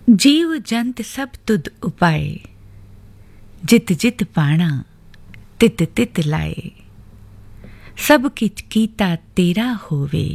जीव जंत सब तुद उपाय, जित जित पाणा तित तित लाए। सब किछ कीता तेरा होवे,